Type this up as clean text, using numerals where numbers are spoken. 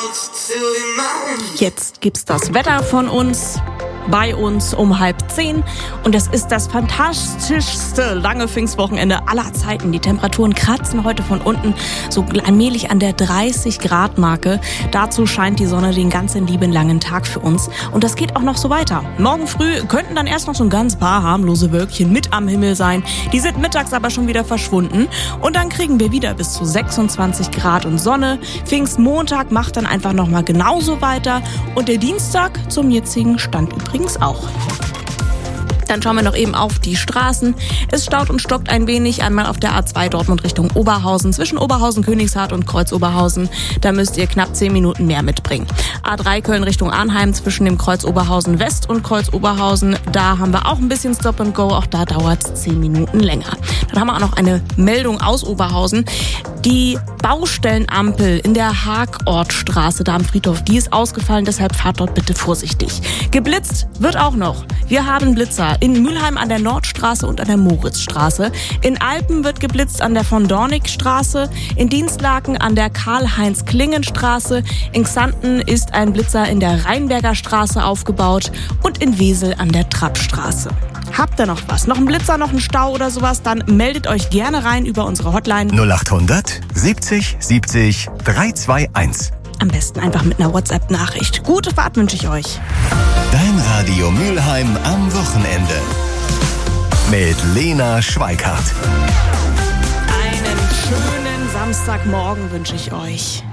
Jetzt gibt's das Wetter von uns. Bei uns um 9:30 und es ist das fantastischste lange Pfingstwochenende aller Zeiten. Die Temperaturen kratzen heute von unten so allmählich an der 30-Grad-Marke. Dazu scheint die Sonne den ganzen lieben langen Tag für uns und das geht auch noch so weiter. Morgen früh könnten dann erst noch so ein ganz paar harmlose Wölkchen mit am Himmel sein. Die sind mittags aber schon wieder verschwunden und dann kriegen wir wieder bis zu 26 Grad und Sonne. Pfingstmontag macht dann einfach nochmal genauso weiter und der Dienstag zum jetzigen Stand übrigens auch. Dann schauen wir noch eben auf die Straßen. Es staut und stockt ein wenig. Einmal auf der A2 Dortmund Richtung Oberhausen. Zwischen Oberhausen, Königshardt und Kreuz Oberhausen. Da müsst ihr knapp 10 Minuten mehr mitbringen. A3 Köln Richtung Arnheim zwischen dem Kreuz Oberhausen West und Kreuz Oberhausen. Da haben wir auch ein bisschen Stop and Go. Auch da dauert es 10 Minuten länger. Dann haben wir auch noch eine Meldung aus Oberhausen. Die Baustellenampel in der Haakortstraße da am Friedhof, die ist ausgefallen. Deshalb fahrt dort bitte vorsichtig. Geblitzt wird auch noch. Wir haben Blitzer in Mülheim an der Nordstraße und an der Moritzstraße. In Alpen wird geblitzt an der von Dornig-Straße. In Dienstlaken an der Karl-Heinz-Klingen-Straße. In Xanten ist ein Blitzer in der Rheinberger Straße aufgebaut. Und in Wesel an der Trappstraße. Habt ihr noch was? Noch einen Blitzer, noch einen Stau oder sowas? Dann meldet euch gerne rein über unsere Hotline 0800 70 70 321. Am besten einfach mit einer WhatsApp-Nachricht. Gute Fahrt wünsche ich euch. Dein Radio Mülheim am Wochenende. Mit Lena Schweikart. Einen schönen Samstagmorgen wünsche ich euch.